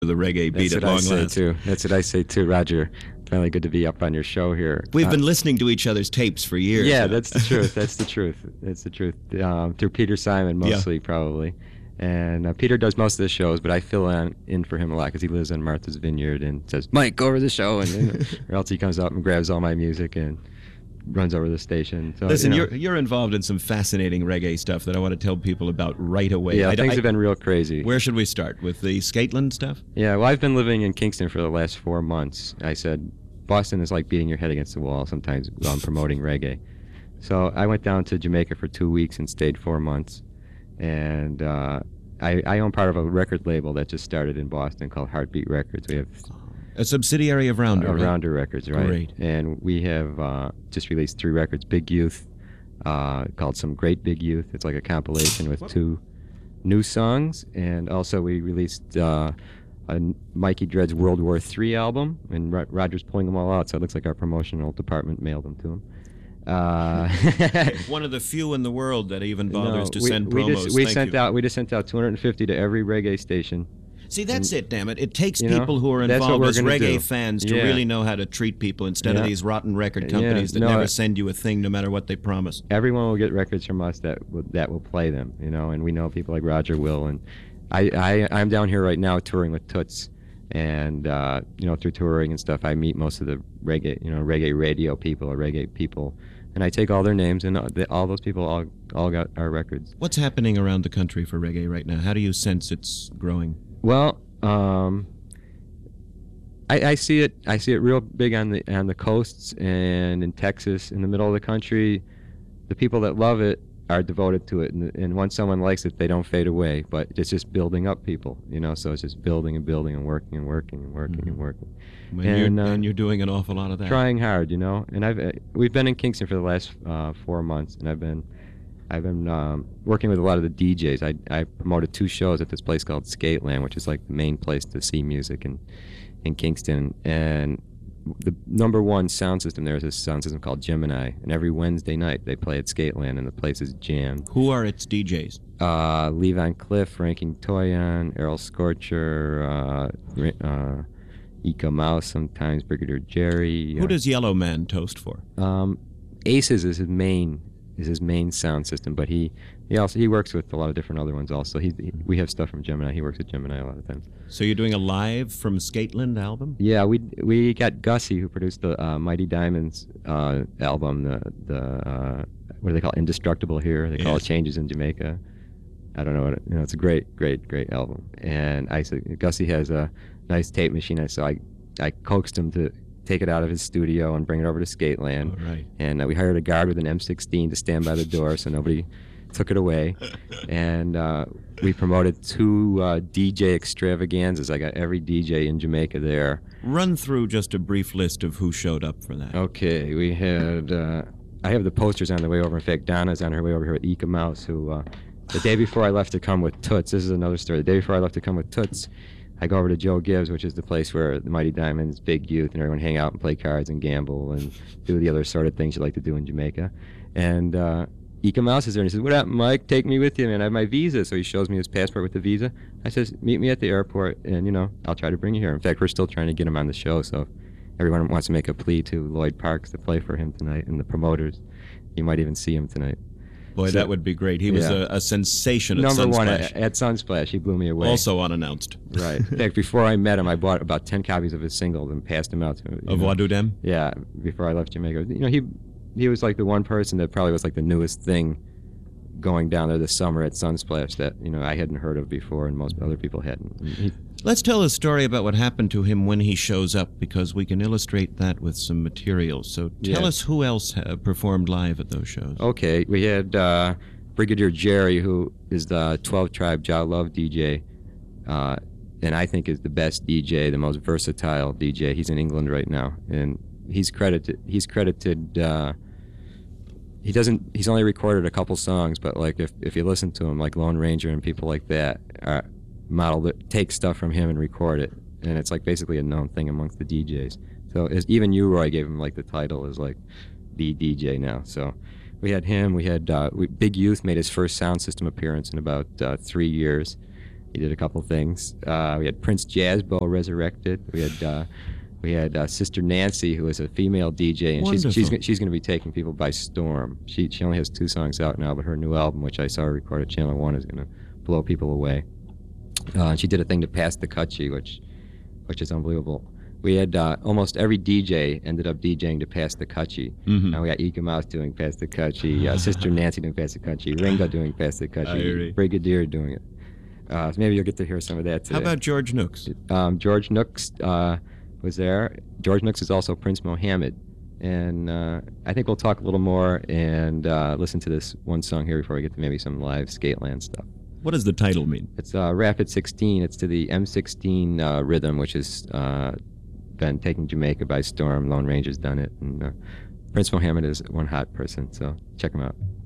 the reggae beat at long last. That's what I say too, Roger. Finally good to be up on your show here. We've been listening to each other's tapes for years. Yeah, that's the truth. That's the truth. That's the truth. Through Peter Simon mostly, probably. And Peter does most of the shows, but I fill in for him a lot because he lives in Martha's Vineyard and says, Mike, go over the show. Or else he comes up and grabs all my music and runs over the station. So, listen, you're involved in some fascinating reggae stuff that I want to tell people about right away. Yeah, things have been real crazy. Where should we start? With the Skateland stuff? Yeah, well, I've been living in Kingston for the last 4 months. I said, Boston is like beating your head against the wall sometimes while I'm promoting reggae. So I went down to Jamaica for 2 weeks and stayed 4 months. And I own part of a record label that just started in Boston called Heartbeat Records. We have a subsidiary of Rounder. Rounder Records, right? Great. And we have just released 3 records. Big Youth, called Some Great Big Youth. It's like a compilation with 2 new songs. And also we released a Mikey Dread's World War III album. And Roger's pulling them all out, so it looks like our promotional department mailed them to him. One of the few in the world that even bothers to send promos. We just sent out 250 to every reggae station. See, that's it, damn it. It takes people who are involved as reggae fans to really know how to treat people instead of these rotten record companies that never send you a thing no matter what they promise. Everyone will get records from us that will play them, and we know people like Roger will. And I'm down here right now touring with Toots. And, through touring and stuff, I meet most of the reggae radio people or reggae people. And I take all their names, and all those people all got our records. What's happening around the country for reggae right now? How do you sense it's growing? Well, I see it real big on the coasts and in Texas, in the middle of the country. The people that love it are devoted to it, and once someone likes it, they don't fade away. But it's just building up people, so it's just building and building and working and working and working and working. And you're doing an awful lot of that. Trying hard, and we've been in Kingston for the last 4 months, and I've been working with a lot of the DJs. I promoted 2 shows at this place called Skateland, which is like the main place to see music in Kingston. And the #1 sound system there is a sound system called Gemini, and every Wednesday night they play at Skateland, and the place is jammed. Who are its DJs? Lee Van Cliff, Ranking Toyon, Errol Scorcher, Ika Mouse, sometimes Brigadier Jerry. Who does Yellow Man toast for? Aces is his main sound system, but he works with a lot of different other ones also. We have stuff from Gemini. He works with Gemini a lot of times. So you're doing a live from Skateland album? Yeah, we got Gussie, who produced the Mighty Diamonds album, the what do they call it? Indestructible here. They call it Changes in Jamaica. I don't know what it's a great album. And Gussie has a nice tape machine, so I coaxed him to take it out of his studio and bring it over to Skateland. Oh, right. And we hired a guard with an M16 to stand by the door so nobody took it away. And we promoted 2 DJ extravaganzas. I got every DJ in Jamaica there. Run through just a brief list of who showed up for that. Okay, we had I have the posters on the way over. In fact, Donna's on her way over here with Ika Mouse, who the day before I left to come with Toots, this is another story. The day before I left to come with Toots, I go over to Joe Gibbs, which is the place where the Mighty Diamonds, Big Youth, and everyone hang out and play cards and gamble and do the other sort of things you like to do in Jamaica. And Ika Mouse is there, and he says, "What up, Mike? Take me with you, man. I have my visa." So he shows me his passport with the visa. I says, "Meet me at the airport, and, I'll try to bring you here." In fact, we're still trying to get him on the show, so if everyone wants to make a plea to Lloyd Parks to play for him tonight and the promoters, you might even see him tonight. Boy, that would be great. He was a sensation at Sunsplash. #1 at Sunsplash. He blew me away. Also unannounced. Right. In fact, before I met him, I bought about 10 copies of his singles and passed them out to him. Of Wadudem? Yeah, before I left Jamaica. He was like the one person that probably was like the newest thing going down there this summer at Sunsplash that, I hadn't heard of before and most other people hadn't. Let's tell a story about what happened to him when he shows up, because we can illustrate that with some material. So tell us who else performed live at those shows. Okay, we had Brigadier Jerry, who is the 12 Tribe Jah Love DJ, and I think is the best DJ, the most versatile DJ. He's in England right now, and he's credited. He's only recorded a couple songs, but like if you listen to him, like Lone Ranger and people like that, take stuff from him and record it, and it's like basically a known thing amongst the DJs. So even you, Roy, gave him like the title as like the DJ now. So we had him. We had Big Youth made his first sound system appearance in about 3 years, He did a couple things. We had Prince Jazzbo resurrected. We had Sister Nancy, who is a female DJ, and she's going to be taking people by storm. She only has 2 songs out now, but her new album, which I saw her record at Channel 1, is going to blow people away. And she did a thing to Pass the Kutchie, which is unbelievable. We had almost every DJ ended up DJing to Pass the Kutchie. We got Ika Mouse doing Pass the Kutchie, Sister Nancy doing Pass the Kutchie, Ringo doing Pass the Kutchie, Brigadier doing it. So maybe you'll get to hear some of that today. How about George Nooks? George Nooks was there. George Nooks is also Prince Mohammed. And I think we'll talk a little more and listen to this one song here before we get to maybe some live Skateland stuff. What does the title mean? It's Rapid 16. It's to the M16 rhythm, which has been taking Jamaica by storm. Lone Ranger's done it. And Prince Mohammed is one hot person, so check him out.